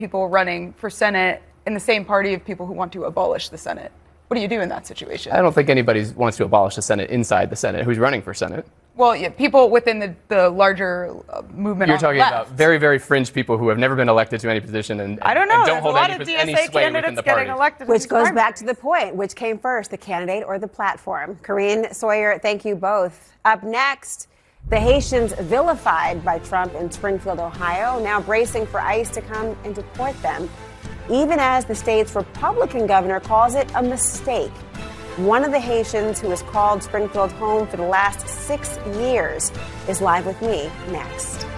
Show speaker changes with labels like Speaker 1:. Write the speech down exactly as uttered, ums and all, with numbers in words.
Speaker 1: people running for Senate in the same party of people who want to abolish the Senate. What do you do in that situation?
Speaker 2: I don't think anybody wants to abolish the Senate inside the Senate who's running for Senate.
Speaker 1: Well, yeah, people within the, the larger uh, movement.
Speaker 2: You're
Speaker 1: on
Speaker 2: talking
Speaker 1: the left.
Speaker 2: about very, very fringe people who have never been elected to any position and,
Speaker 1: I don't know.
Speaker 2: and don't
Speaker 1: There's
Speaker 2: hold
Speaker 1: a lot
Speaker 2: any,
Speaker 1: of D S A
Speaker 2: any sway within
Speaker 1: candidates
Speaker 2: the
Speaker 1: getting
Speaker 2: party.
Speaker 1: elected.
Speaker 3: Which goes back to the point, which came first, the candidate or the platform? Karine Sawyer, thank you both. Up next, the Haitians vilified by Trump in Springfield, Ohio, now bracing for ICE to come and deport them, even as the state's Republican governor calls it a mistake. One of the Haitians who has called Springfield home for the last six years is live with me next.